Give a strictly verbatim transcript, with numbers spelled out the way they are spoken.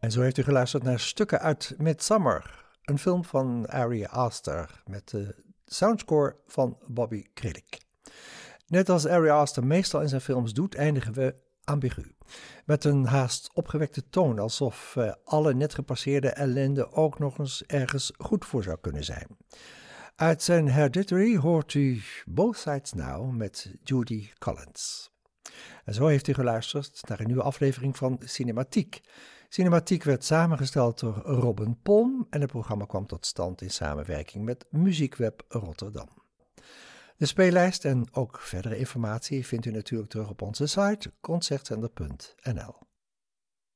En zo heeft u geluisterd naar stukken uit Midsummer, een film van Ari Aster met de soundscore van Bobby Kralik. Net als Ari Aster meestal in zijn films doet, eindigen we ambigu. Met een haast opgewekte toon, alsof uh, alle net gepasseerde ellende ook nog eens ergens goed voor zou kunnen zijn. Uit zijn Hereditary hoort u Both Sides Now met Judy Collins. En zo heeft u geluisterd naar een nieuwe aflevering van Cinematiek. Cinematiek werd samengesteld door Robin Polm en het programma kwam tot stand in samenwerking met Muziekweb Rotterdam. De speellijst en ook verdere informatie vindt u natuurlijk terug op onze site concertzender punt n l.